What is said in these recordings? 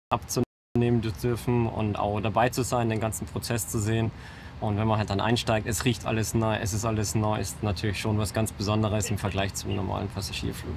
abzunehmen dürfen und auch dabei zu sein, den ganzen Prozess zu sehen. Und wenn man halt dann einsteigt, es riecht alles neu, es ist alles neu, ist natürlich schon was ganz Besonderes im Vergleich zum normalen Passagierflug.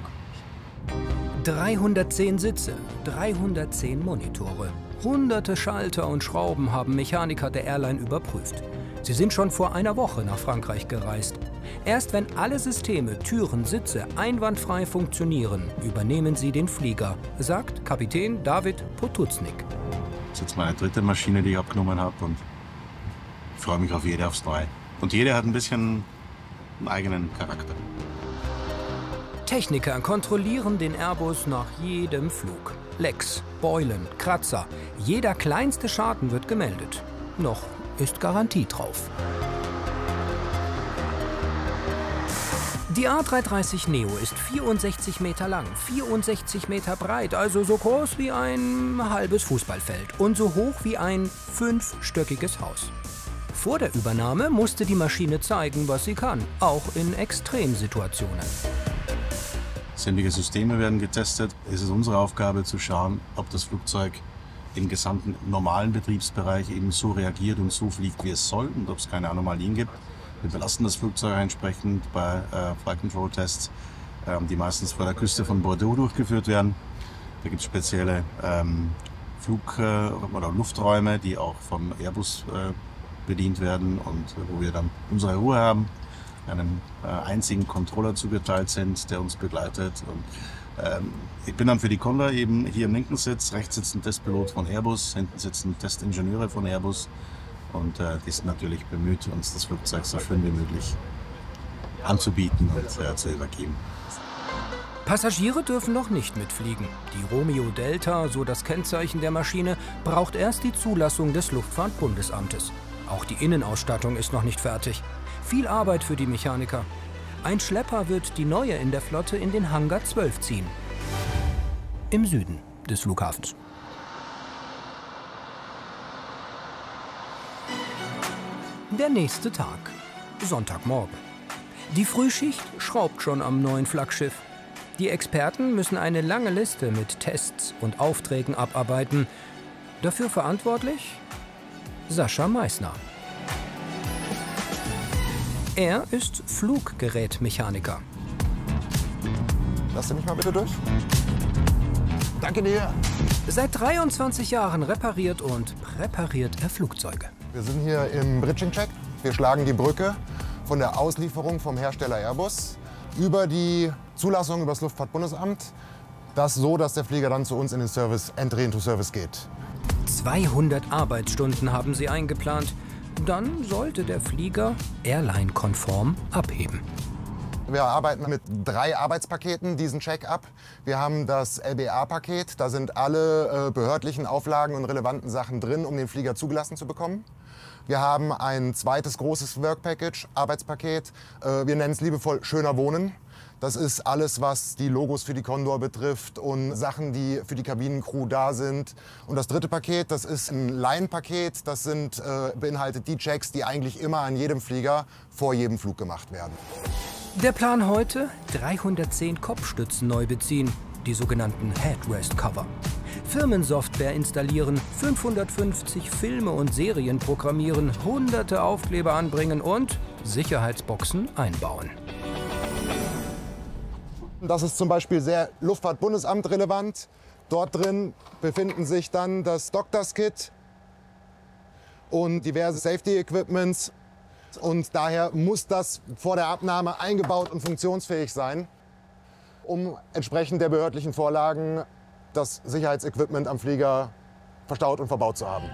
310 Sitze, 310 Monitore. Hunderte Schalter und Schrauben haben Mechaniker der Airline überprüft. Sie sind schon vor einer Woche nach Frankreich gereist. Erst wenn alle Systeme, Türen, Sitze einwandfrei funktionieren, übernehmen sie den Flieger, sagt Kapitän David Potuznik. Das ist jetzt meine dritte Maschine, die ich abgenommen habe, und ich freue mich auf jede aufs Neue. Und jede hat ein bisschen einen eigenen Charakter. Techniker kontrollieren den Airbus nach jedem Flug. Lecks, Beulen, Kratzer, jeder kleinste Schaden wird gemeldet. Noch ist Garantie drauf. Die A330neo ist 64 Meter lang, 64 Meter breit, also so groß wie ein halbes Fußballfeld und so hoch wie ein 5-stöckiges Haus. Vor der Übernahme musste die Maschine zeigen, was sie kann, auch in Extremsituationen. Sämtliche Systeme werden getestet. Es ist unsere Aufgabe zu schauen, ob das Flugzeug im gesamten normalen Betriebsbereich eben so reagiert und so fliegt, wie es soll, und ob es keine Anomalien gibt. Wir belasten das Flugzeug entsprechend bei Flight Control Tests, die meistens vor der Küste von Bordeaux durchgeführt werden. Da gibt es spezielle oder Lufträume, die auch vom Airbus bedient werden und wo wir dann unsere Ruhe haben, einem einzigen Controller zugeteilt sind, der uns begleitet. Und, ich bin dann für die Conda eben hier im linken Sitz, rechts sitzt ein Testpilot von Airbus, hinten sitzen Testingenieure von Airbus, und die sind natürlich bemüht, uns das Flugzeug so schön wie möglich anzubieten und zu übergeben. Passagiere dürfen noch nicht mitfliegen. Die Romeo Delta, so das Kennzeichen der Maschine, braucht erst die Zulassung des Luftfahrtbundesamtes. Auch die Innenausstattung ist noch nicht fertig. Viel Arbeit für die Mechaniker. Ein Schlepper wird die neue in der Flotte in den Hangar 12 ziehen. Im Süden des Flughafens. Der nächste Tag. Sonntagmorgen. Die Frühschicht schraubt schon am neuen Flaggschiff. Die Experten müssen eine lange Liste mit Tests und Aufträgen abarbeiten. Dafür verantwortlich Sascha Meissner. Er ist Fluggerätmechaniker. Lass du mich mal bitte durch. Danke dir. Seit 23 Jahren repariert und präpariert er Flugzeuge. Wir sind hier im Bridging-Check. Wir schlagen die Brücke von der Auslieferung vom Hersteller Airbus über die Zulassung über das Luftfahrtbundesamt. Das so, dass der Flieger dann zu uns in den Service, Entry into Service geht. 200 Arbeitsstunden haben sie eingeplant. Dann sollte der Flieger Airline-konform abheben. Wir arbeiten mit 3 Arbeitspaketen diesen Check ab. Wir haben das LBA-Paket, da sind alle behördlichen Auflagen und relevanten Sachen drin, um den Flieger zugelassen zu bekommen. Wir haben ein zweites großes Work-Package, Arbeitspaket. Wir nennen es liebevoll Schöner Wohnen. Das ist alles, was die Logos für die Condor betrifft und Sachen, die für die Kabinencrew da sind. Und das dritte Paket, das ist ein Line-Paket. Das beinhaltet die Checks, die eigentlich immer an jedem Flieger vor jedem Flug gemacht werden. Der Plan heute: 310 Kopfstützen neu beziehen, die sogenannten Headrest-Cover. Firmensoftware installieren, 550 Filme und Serien programmieren, hunderte Aufkleber anbringen und Sicherheitsboxen einbauen. Das ist zum Beispiel sehr Luftfahrtbundesamt relevant. Dort drin befinden sich dann das Doctors Kit und diverse Safety Equipments. Und daher muss das vor der Abnahme eingebaut und funktionsfähig sein, um entsprechend der behördlichen Vorlagen das Sicherheitsequipment am Flieger verstaut und verbaut zu haben.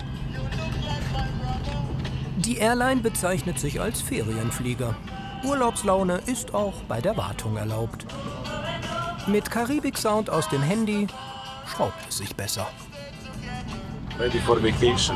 Die Airline bezeichnet sich als Ferienflieger. Urlaubslaune ist auch bei der Wartung erlaubt. Mit Karibik-Sound aus dem Handy schraubt es sich besser. Ready for vacation.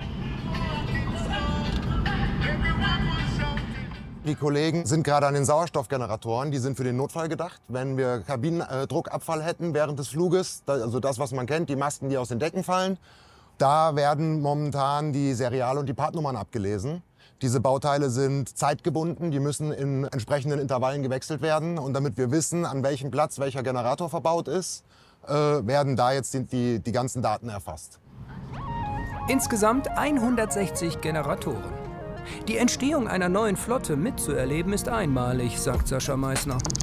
Die Kollegen sind gerade an den Sauerstoffgeneratoren. Die sind für den Notfall gedacht. Wenn wir Kabinendruckabfall hätten während des Fluges, also das, was man kennt, die Masken, die aus den Decken fallen, da werden momentan die Serial- und die Partnummern abgelesen. Diese Bauteile sind zeitgebunden, die müssen in entsprechenden Intervallen gewechselt werden. Und damit wir wissen, an welchem Platz welcher Generator verbaut ist, werden da jetzt die ganzen Daten erfasst. Insgesamt 160 Generatoren. Die Entstehung einer neuen Flotte mitzuerleben ist einmalig, sagt Sascha Meissner.